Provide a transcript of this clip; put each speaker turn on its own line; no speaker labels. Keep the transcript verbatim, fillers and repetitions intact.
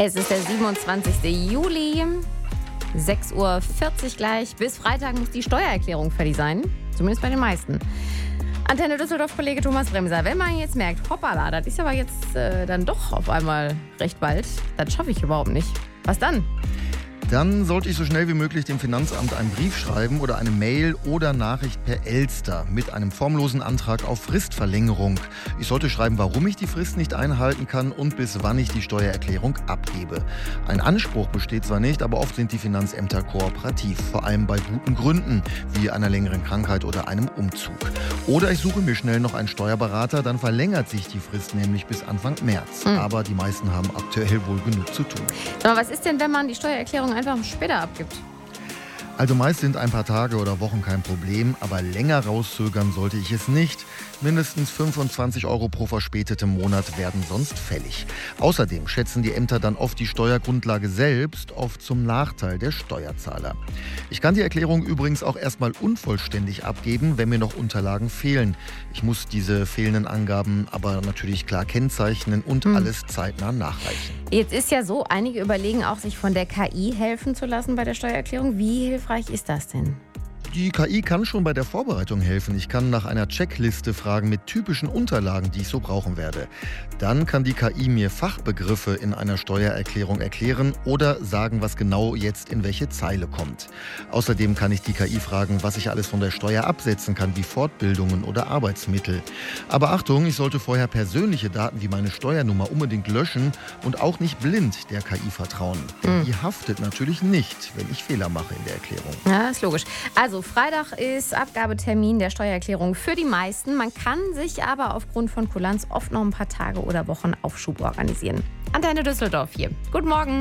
Es ist der siebenundzwanzigste Juli, sechs Uhr vierzig gleich. Bis Freitag muss die Steuererklärung fertig sein, zumindest bei den meisten. Antenne Düsseldorf-Kollege Thomas Bremser. Wenn man jetzt merkt, hoppala, das ist aber jetzt äh, dann doch auf einmal recht bald, das schaffe ich überhaupt nicht. Was dann?
Dann sollte ich so schnell wie möglich dem Finanzamt einen Brief schreiben oder eine Mail oder Nachricht per Elster mit einem formlosen Antrag auf Fristverlängerung. Ich sollte schreiben, warum ich die Frist nicht einhalten kann und bis wann ich die Steuererklärung abgebe. Ein Anspruch besteht zwar nicht, aber oft sind die Finanzämter kooperativ, vor allem bei guten Gründen, wie einer längeren Krankheit oder einem Umzug. Oder ich suche mir schnell noch einen Steuerberater, dann verlängert sich die Frist nämlich bis Anfang März. Mhm. Aber die meisten haben aktuell wohl genug zu tun.
Aber was ist denn, wenn man die Steuererklärung einfach später abgibt?
Also meist sind ein paar Tage oder Wochen kein Problem, aber länger rauszögern sollte ich es nicht. Mindestens fünfundzwanzig Euro pro verspätetem Monat werden sonst fällig. Außerdem schätzen die Ämter dann oft die Steuergrundlage selbst, oft zum Nachteil der Steuerzahler. Ich kann die Erklärung übrigens auch erstmal unvollständig abgeben, wenn mir noch Unterlagen fehlen. Ich muss diese fehlenden Angaben aber natürlich klar kennzeichnen und hm. alles zeitnah nachreichen.
Jetzt ist ja so, einige überlegen auch, sich von der K I helfen zu lassen bei der Steuererklärung. Wie hilfreich ist das denn?
Die K I kann schon bei der Vorbereitung helfen. Ich kann nach einer Checkliste fragen mit typischen Unterlagen, die ich so brauchen werde. Dann kann die K I mir Fachbegriffe in einer Steuererklärung erklären oder sagen, was genau jetzt in welche Zeile kommt. Außerdem kann ich die K I fragen, was ich alles von der Steuer absetzen kann, wie Fortbildungen oder Arbeitsmittel. Aber Achtung, ich sollte vorher persönliche Daten wie meine Steuernummer unbedingt löschen und auch nicht blind der K I vertrauen. Denn mhm. die haftet natürlich nicht, wenn ich Fehler mache in der Erklärung.
Ja, ist logisch. Also Freitag ist Abgabetermin der Steuererklärung für die meisten. Man kann sich aber aufgrund von Kulanz oft noch ein paar Tage oder Wochen Aufschub organisieren. Antenne Düsseldorf hier. Guten Morgen.